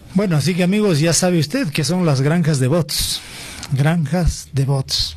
Bueno, así que amigos, ya sabe usted que son las granjas de bots. Granjas de bots.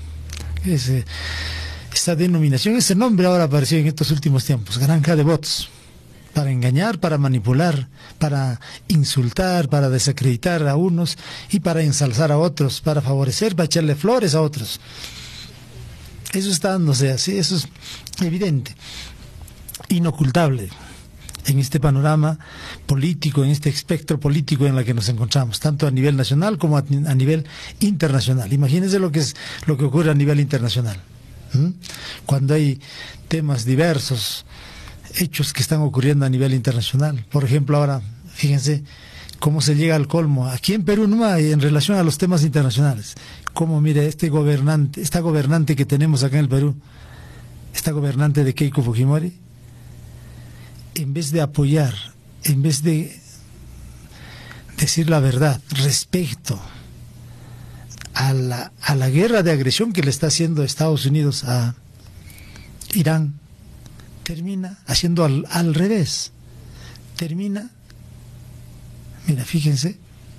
Esta denominación, ese nombre ahora apareció en estos últimos tiempos. Granja de bots. Para engañar, para manipular, para insultar, para desacreditar a unos y para ensalzar a otros, para favorecer, para echarle flores a otros. Eso está dándose así, eso es evidente, inocultable en este panorama político, en este espectro político en el que nos encontramos, tanto a nivel nacional como a nivel internacional. Imagínense lo que ocurre a nivel internacional. Cuando hay temas diversos, hechos que están ocurriendo a nivel internacional. Por ejemplo, ahora, fíjense cómo se llega al colmo. Aquí en Perú nomás, en relación a los temas internacionales. Cómo, mire, esta gobernante que tenemos acá en el Perú, esta gobernante de Keiko Fujimori, en vez de apoyar, en vez de decir la verdad respecto a la guerra de agresión que le está haciendo Estados Unidos a Irán, termina haciendo al revés. Termina, mira, fíjense,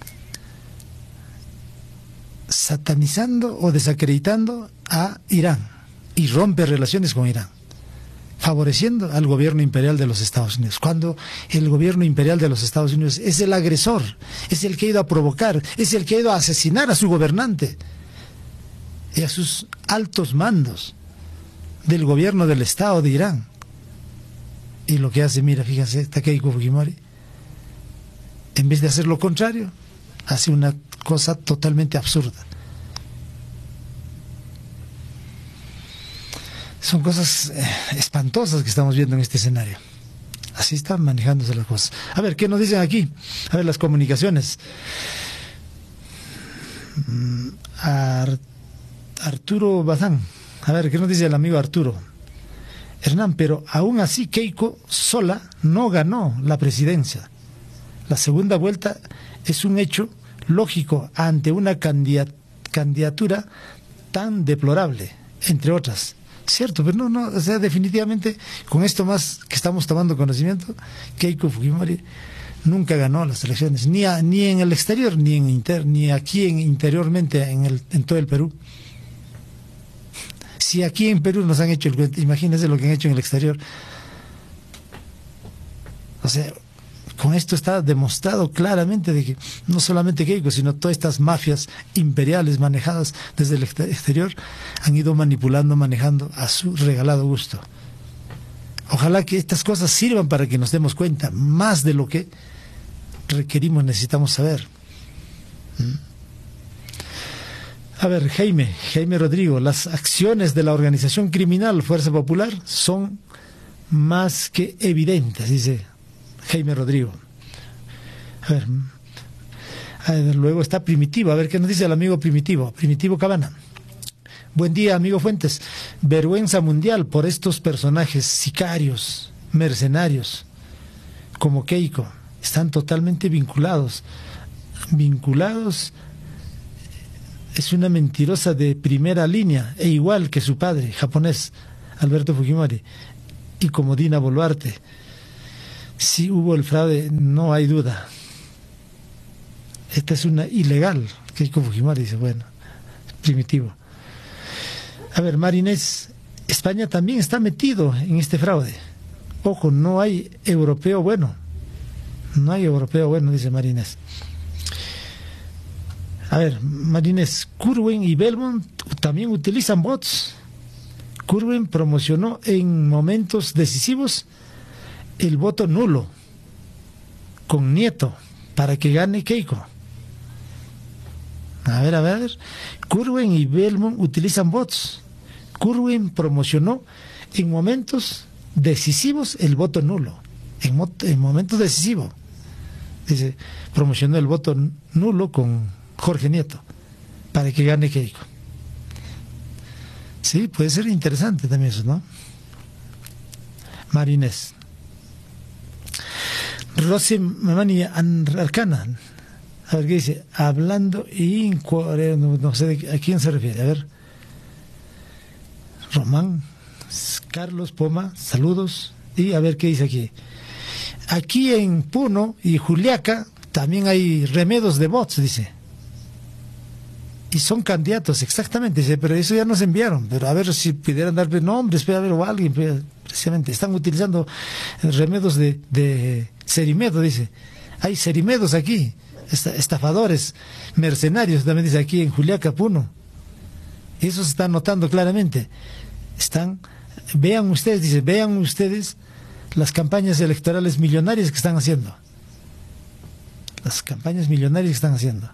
satanizando o desacreditando a Irán y rompe relaciones con Irán, favoreciendo al gobierno imperial de los Estados Unidos, cuando el gobierno imperial de los Estados Unidos es el agresor, es el que ha ido a provocar, es el que ha ido a asesinar a su gobernante y a sus altos mandos del gobierno del Estado de Irán. Y lo que hace, mira, fíjense, está Keiko Fujimori, en vez de hacer lo contrario, hace una cosa totalmente absurda. Son cosas espantosas que estamos viendo en este escenario. Así están manejándose las cosas. A ver, ¿qué nos dicen aquí? A ver, las comunicaciones. Arturo Bazán. A ver, ¿qué nos dice el amigo Arturo? Hernán, pero aún así Keiko sola no ganó la presidencia. La segunda vuelta es un hecho lógico ante una candidatura tan deplorable, entre otras. Cierto, pero no, o sea, definitivamente con esto más que estamos tomando conocimiento, Keiko Fujimori nunca ganó las elecciones, ni en el exterior, ni aquí interiormente en todo el Perú. Si aquí en Perú nos han hecho el cuento, imagínense lo que han hecho en el exterior. O sea, con esto está demostrado claramente de que no solamente Keiko, sino todas estas mafias imperiales manejadas desde el exterior han ido manejando a su regalado gusto. Ojalá que estas cosas sirvan para que nos demos cuenta más de lo que requerimos, necesitamos saber. A ver, Jaime Rodrigo, las acciones de la organización criminal Fuerza Popular son más que evidentes, dice Jaime Rodrigo. A ver, luego está Primitivo, a ver qué nos dice el amigo Primitivo Cabana. Buen día, amigo Fuentes. Vergüenza mundial por estos personajes sicarios, mercenarios, como Keiko. Están totalmente vinculados. Es una mentirosa de primera línea, e igual que su padre, japonés, Alberto Fujimori, y como Dina Boluarte. Si hubo el fraude, no hay duda. Esta es una ilegal, Keiko Fujimori, dice, bueno, Primitivo. A ver, Marinés, España también está metido en este fraude. Ojo, no hay europeo bueno. No hay europeo bueno, dice Marinés. A ver, Marines, Curwen y Belmont también utilizan bots. Curwen promocionó en momentos decisivos el voto nulo con Nieto para que gane Keiko. A ver. Curwen y Belmont utilizan bots. Curwen promocionó en momentos decisivos el voto nulo. En momentos decisivos. Dice, promocionó el voto nulo con Jorge Nieto para que gane Keiko. Sí, puede ser interesante también eso, ¿no? Marinés. Rosy Mamani Arcana. A ver qué dice. Hablando y no sé a quién se refiere. A ver. Román. Carlos Poma. Saludos. Y a ver qué dice aquí. Aquí en Puno y Juliaca también hay remedos de bots, dice. Y son candidatos, exactamente, dice, pero eso ya nos enviaron. Pero a ver si pudieran darle nombres, a ver, o alguien, precisamente. Están utilizando remedos de Cerimedo, dice. Hay Cerimedos aquí, estafadores, mercenarios, también dice aquí en Juliaca, Puno. Y eso se está notando claramente. Vean ustedes las campañas electorales millonarias que están haciendo. Las campañas millonarias que están haciendo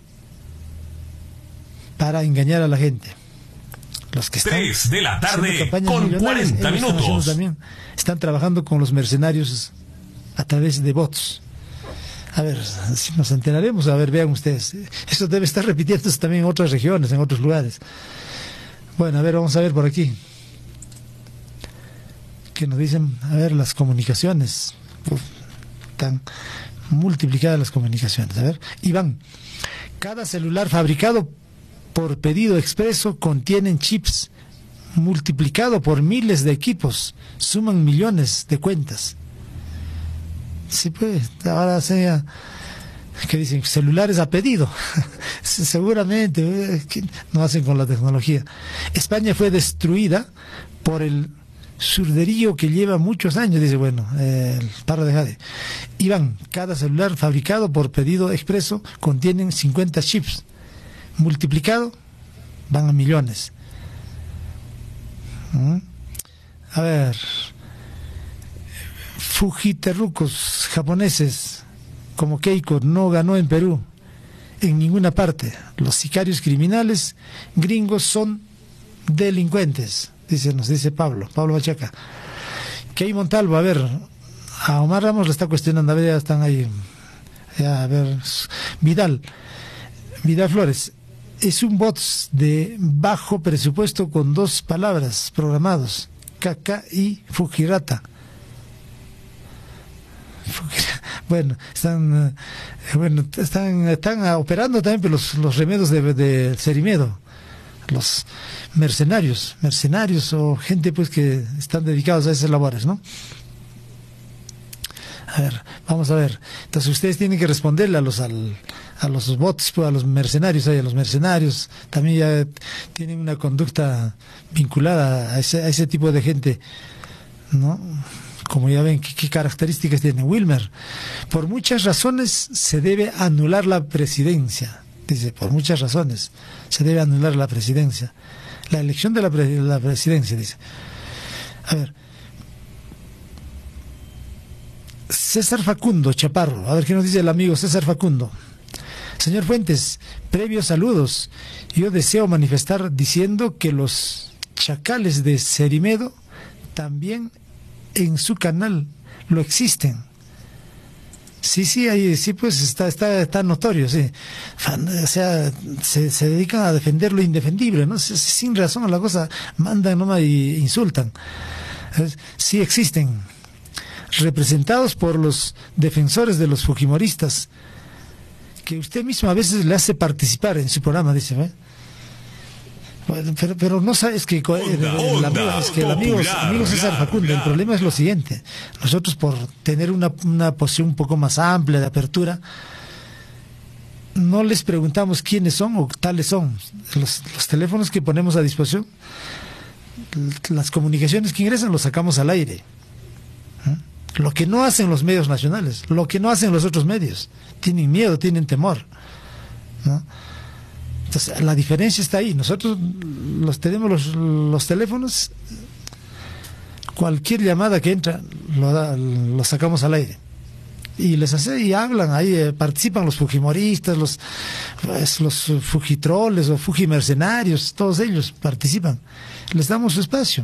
para engañar a la gente. Los que están 3 de la tarde con 40 minutos. También están trabajando con los mercenarios a través de bots. A ver, si nos enteraremos, a ver, vean ustedes. Eso debe estar repitiéndose también en otras regiones, en otros lugares. Bueno, a ver, vamos a ver por aquí. ¿Qué nos dicen? A ver, las comunicaciones. Están multiplicadas las comunicaciones. A ver, Iván, cada celular fabricado por pedido expreso contienen chips, multiplicado por miles de equipos, suman millones de cuentas. Sí, pues, ahora sea, ¿qué dicen? Celulares a pedido. Seguramente, ¿qué no hacen con la tecnología? España fue destruida por el surderío que lleva muchos años, dice, bueno, el Parra de Jade. Iván, cada celular fabricado por pedido expreso contienen 50 chips. Multiplicado, van a millones. A ver, fujiterrucos japoneses como Keiko no ganó en Perú, en ninguna parte. Los sicarios criminales gringos son delincuentes, nos dice Pablo Bachaca. Key Montalvo, a ver, a Omar Ramos le está cuestionando, a ver, ya están ahí. Ya, a ver, Vidal Flores. Es un bot de bajo presupuesto con 2 palabras programados, caca y Fujirata. Bueno, están operando también los remedios de Cerimedo, los mercenarios o gente pues que están dedicados a esas labores, ¿no? A ver, vamos a ver. Entonces ustedes tienen que responderle a los bots, pues, a los mercenarios también ya tienen una conducta vinculada a ese tipo de gente, ¿no? Como ya ven, ¿qué características tiene Wilmer? Por muchas razones se debe anular la presidencia. Dice, por muchas razones se debe anular la presidencia. La elección de la presidencia, dice. A ver. César Facundo Chaparro, a ver qué nos dice el amigo César Facundo. Señor Fuentes, previos saludos. Yo deseo manifestar diciendo que los chacales de Cerimedo también en su canal lo existen. Sí, ahí sí, pues está notorio, sí. O sea, se dedican a defender lo indefendible, ¿no? Sin razón a la cosa, mandan nomás y insultan. Sí existen, representados por los defensores de los fujimoristas, que usted mismo a veces le hace participar en su programa, dice, ¿eh? Pero no sabes que el amigo César Facundo, el problema es lo siguiente: nosotros, por tener una posición un poco más amplia de apertura, no les preguntamos quiénes son o tales son. Los teléfonos que ponemos a disposición, las comunicaciones que ingresan, los sacamos al aire. Lo que no hacen los medios nacionales, lo que no hacen los otros medios. Tienen miedo, tienen temor, ¿no? Entonces, la diferencia está ahí. Nosotros tenemos los teléfonos, cualquier llamada que entra lo sacamos al aire y hablan ahí, participan los fujimoristas, los fujitroles o fujimercenarios, todos ellos participan, les damos su espacio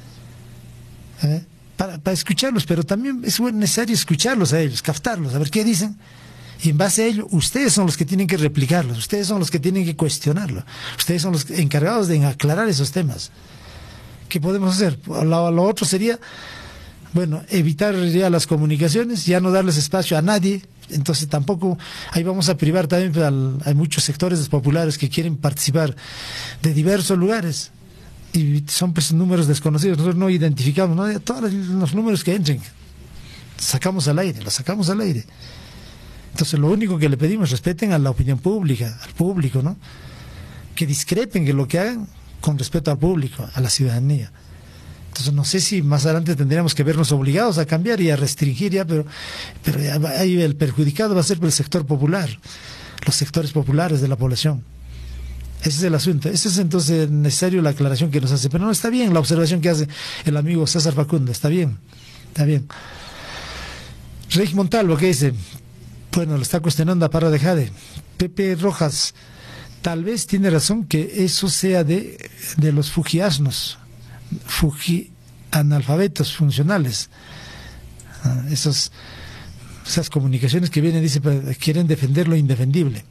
para escucharlos, pero también es necesario escucharlos a ellos, captarlos, a ver qué dicen. Y en base a ello, ustedes son los que tienen que replicarlos, ustedes son los que tienen que cuestionarlo, ustedes son los encargados de aclarar esos temas. ¿Qué podemos hacer? Lo otro sería, bueno, evitar ya las comunicaciones, ya no darles espacio a nadie. Entonces tampoco, ahí vamos a privar también, hay muchos sectores populares que quieren participar de diversos lugares, y son pues números desconocidos, nosotros no identificamos, ¿no? Todos los números que entren, los sacamos al aire. Entonces Entonces lo único que le pedimos, respeten a la opinión pública, al público, ¿no? Que discrepen, que lo que hagan con respeto al público, a la ciudadanía. Entonces no sé si más adelante tendríamos que vernos obligados a cambiar y a restringir ya, pero ya ahí el perjudicado va a ser el sector popular, los sectores populares de la población. Ese es el asunto. Ese es entonces necesario la aclaración que nos hace. Pero no, está bien la observación que hace el amigo César Facundo, está bien, está bien. Rey Montalvo, ¿qué dice? Bueno, lo está cuestionando a Parra de Jade. Pepe Rojas, tal vez tiene razón que eso sea de los fujiasnos, analfabetos funcionales. Esas comunicaciones que vienen, dice, quieren defender lo indefendible.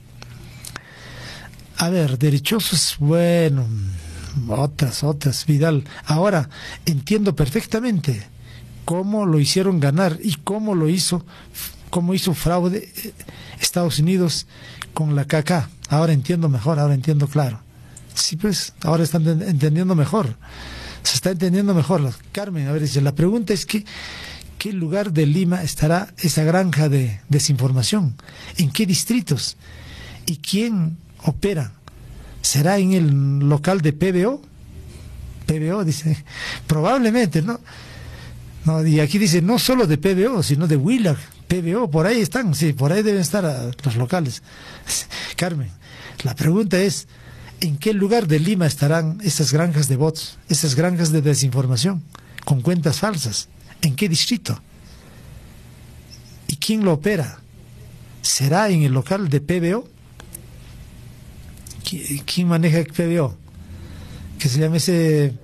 A ver, derechosos, bueno, otras, Vidal. Ahora, entiendo perfectamente cómo lo hicieron ganar y cómo hizo fraude Estados Unidos con la KK. Ahora entiendo mejor, ahora entiendo claro. Sí, pues, ahora están entendiendo mejor. Se está entendiendo mejor. Carmen, a ver, dice, la pregunta es ¿qué lugar de Lima estará esa granja de desinformación? ¿En qué distritos? ¿Y quién opera? ¿Será en el local de PBO? PBO, dice, probablemente, ¿no? No, y aquí dice, no solo de PBO, sino de Huila, PBO, por ahí están, sí, por ahí deben estar los locales. Carmen, la pregunta es, ¿en qué lugar de Lima estarán esas granjas de bots, esas granjas de desinformación, con cuentas falsas? ¿En qué distrito? ¿Y quién lo opera? ¿Será en el local de PBO? ¿Quién maneja el PBO? Que se llama ese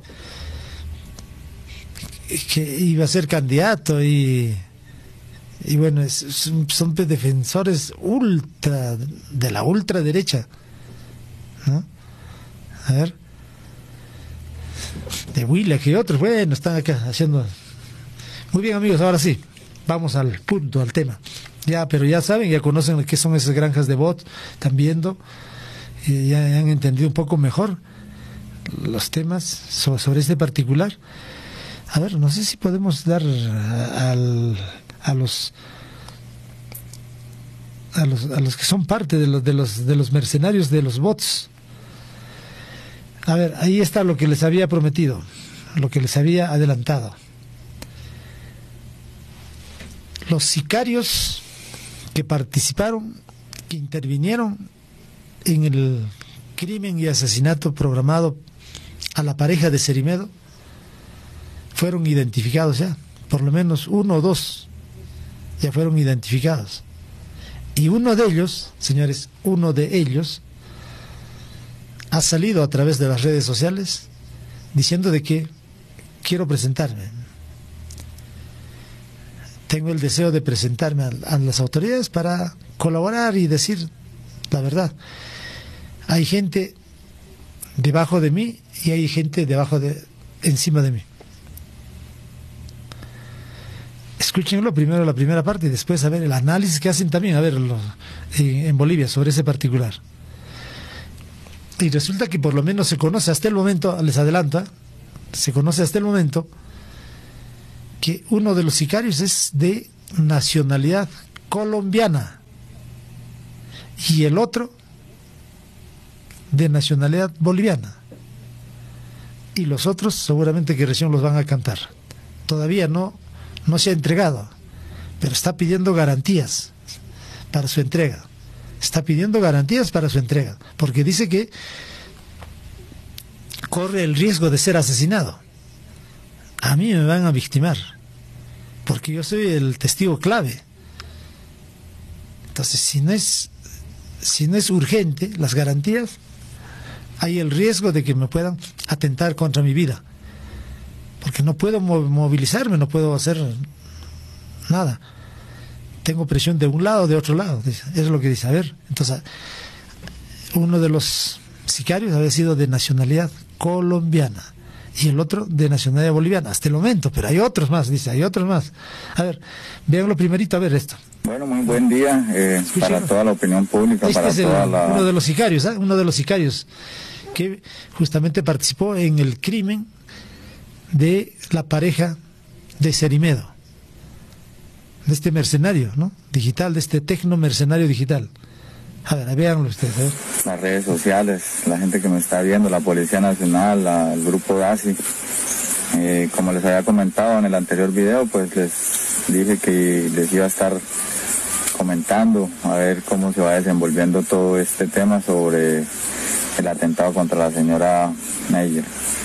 que iba a ser candidato y bueno, son defensores de la ultraderecha, ¿no? A ver, de Huila, que otros, bueno, están acá haciendo. Muy bien, amigos, ahora sí, vamos al punto, al tema. Ya, pero ya saben, ya conocen qué son esas granjas de bots, están viendo, ya han entendido un poco mejor los temas sobre este particular. A ver, no sé si podemos dar a los que son parte de los mercenarios de los bots. A ver, ahí está lo que les había prometido, lo que les había adelantado. Los sicarios que participaron, que intervinieron en el crimen y asesinato programado a la pareja de Cerimedo, fueron identificados ya, por lo menos uno o dos ya fueron identificados. Y uno de ellos, señores, ha salido a través de las redes sociales diciendo de que quiero presentarme. Tengo el deseo de presentarme a las autoridades para colaborar y decir la verdad. Hay gente debajo de mí y hay gente encima de mí. Escúchenlo primero la primera parte y después a ver el análisis que hacen también, a ver, en Bolivia sobre ese particular. Y resulta que por lo menos se conoce hasta el momento, les adelanto, se conoce hasta el momento que uno de los sicarios es de nacionalidad colombiana y el otro de nacionalidad boliviana. Y los otros seguramente que recién los van a cantar. Todavía no se ha entregado, pero está pidiendo garantías para su entrega. Está pidiendo garantías para su entrega, porque dice que corre el riesgo de ser asesinado. A mí me van a victimar, porque yo soy el testigo clave. Entonces, si no es urgente las garantías, hay el riesgo de que me puedan atentar contra mi vida, porque no puedo movilizarme, no puedo hacer nada. Tengo presión de un lado, de otro lado. Eso es lo que dice. A ver, entonces, uno de los sicarios había sido de nacionalidad colombiana y el otro de nacionalidad boliviana, hasta el momento, pero hay otros más, dice, hay otros más. A ver, veanlo primerito, a ver esto. Bueno, muy buen día para toda la opinión pública, este para es toda la... uno de los sicarios, que justamente participó en el crimen de la pareja de Cerimedo. mercenario, ¿no? Digital, de este tecno mercenario digital. A ver, véanlo ustedes. A ver. Las redes sociales, la gente que me está viendo, la Policía Nacional, el grupo DASI. Como les había comentado en el anterior video, pues les dije que les iba a estar comentando a ver cómo se va desenvolviendo todo este tema sobre el atentado contra la señora Meyer.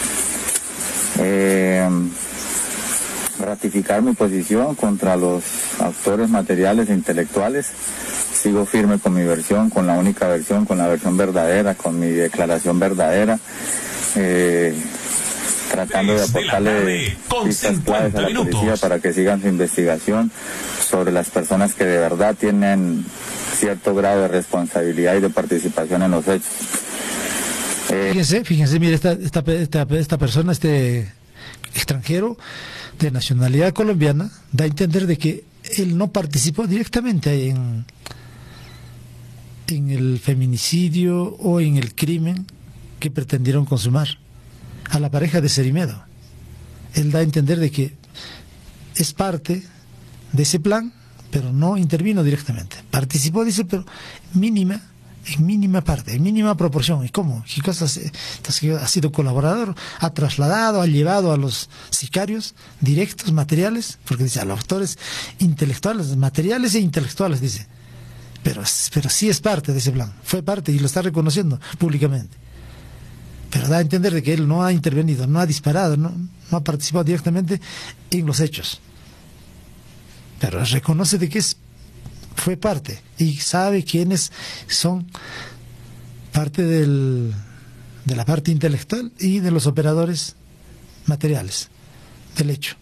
Ratificar mi posición contra los autores materiales e intelectuales. Sigo firme con mi versión, con la única versión, con la versión verdadera, con mi declaración verdadera, tratando de aportarle pistas claves a la policía para que sigan su investigación sobre las personas que de verdad tienen cierto grado de responsabilidad y de participación en los hechos. Fíjense, mire, esta persona, este extranjero de nacionalidad colombiana, da a entender de que él no participó directamente en el feminicidio o en el crimen que pretendieron consumar a la pareja de Cerimedo. Él da a entender de que es parte de ese plan, pero no intervino directamente. Participó, dice, pero en mínima parte, en mínima proporción. ¿Y cómo? ¿Qué cosas? Entonces, ha sido colaborador, ha trasladado, ha llevado a los sicarios directos, materiales, porque dice a los autores intelectuales, materiales e intelectuales, dice. Pero sí es parte de ese plan, fue parte y lo está reconociendo públicamente. Pero da a entender de que él no ha intervenido, no ha disparado, no ha participado directamente en los hechos. Pero reconoce de que fue parte y sabe quiénes son parte de la parte intelectual y de los operadores materiales del hecho.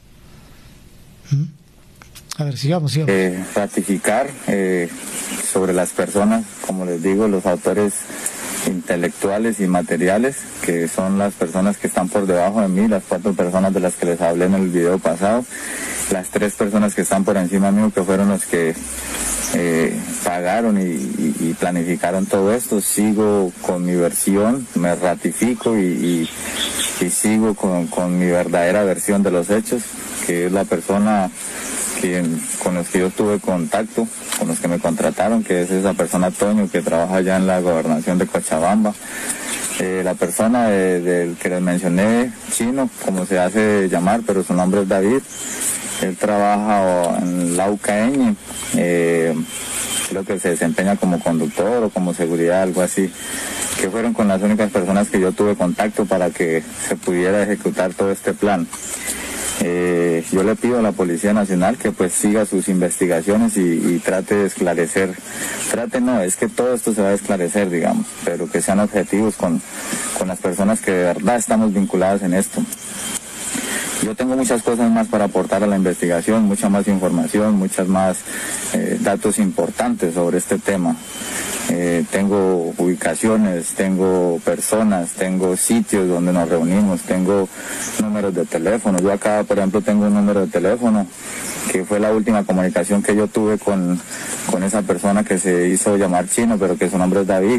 A ver, sigamos. Ratificar sobre las personas, como les digo, los autores intelectuales y materiales, que son las personas que están por debajo de mí, las 4 personas de las que les hablé en el video pasado, las 3 personas que están por encima mío, que fueron los que pagaron y planificaron todo esto. Sigo con mi versión, me ratifico y sigo con mi verdadera versión de los hechos, que es la persona con los que yo tuve contacto, con los que me contrataron, que es esa persona Toño, que trabaja allá en la gobernación de Cochabamba. La persona del que les mencioné, Chino, como se hace llamar, pero su nombre es David. Él trabaja en la UCAeñe, creo que se desempeña como conductor o como seguridad, algo así, que fueron con las únicas personas que yo tuve contacto para que se pudiera ejecutar todo este plan. Yo le pido a la Policía Nacional que pues siga sus investigaciones y trate de esclarecer, es que todo esto se va a esclarecer, digamos, pero que sean objetivos con las personas que de verdad estamos vinculadas en esto. Yo tengo muchas cosas más para aportar a la investigación, mucha más información, muchas más datos importantes sobre este tema. Tengo ubicaciones, tengo personas, tengo sitios donde nos reunimos, tengo números de teléfono. Yo acá, por ejemplo, tengo un número de teléfono que fue la última comunicación que yo tuve con esa persona que se hizo llamar Chino, pero que su nombre es David.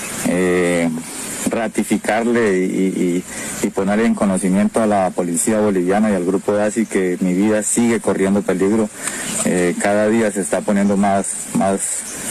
Ratificarle y poner en conocimiento a la policía boliviana y al grupo DASI que mi vida sigue corriendo peligro. Cada día se está poniendo más